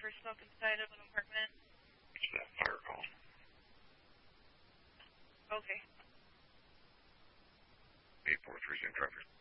for smoke inside of an apartment? It's that fire call. Okay. 843 in traffic.